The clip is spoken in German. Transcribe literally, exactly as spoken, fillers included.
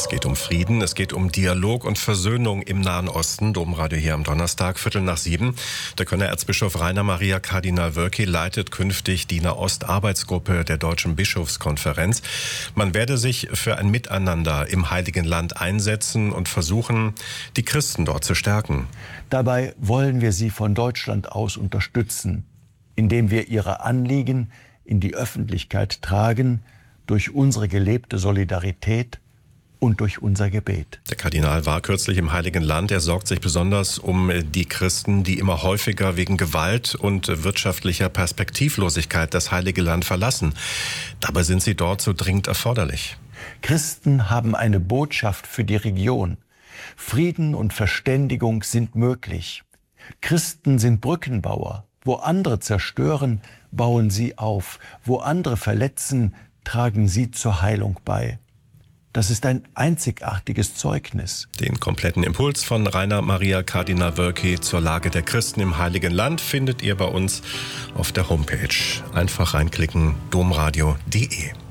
Es geht um Frieden, es geht um Dialog und Versöhnung im Nahen Osten. Domradio hier am Donnerstag, Viertel nach sieben. Der Kölner Erzbischof Rainer Maria Kardinal Wölki leitet künftig die Nahost-Arbeitsgruppe der Deutschen Bischofskonferenz. Man werde sich für ein Miteinander im Heiligen Land einsetzen und versuchen, die Christen dort zu stärken. Dabei wollen wir sie von Deutschland aus unterstützen, indem wir ihre Anliegen in die Öffentlichkeit tragen, durch unsere gelebte Solidarität und durch unser Gebet. Der Kardinal war kürzlich im Heiligen Land. Er sorgt sich besonders um die Christen, die immer häufiger wegen Gewalt und wirtschaftlicher Perspektivlosigkeit das Heilige Land verlassen. Dabei sind sie dort so dringend erforderlich. Christen haben eine Botschaft für die Region. Frieden und Verständigung sind möglich. Christen sind Brückenbauer. Wo andere zerstören, bauen sie auf. Wo andere verletzen, tragen sie zur Heilung bei. Das ist ein einzigartiges Zeugnis. Den kompletten Impuls von Rainer Maria Kardinal Wölki zur Lage der Christen im Heiligen Land findet ihr bei uns auf der Homepage. Einfach reinklicken, domradio punkt de.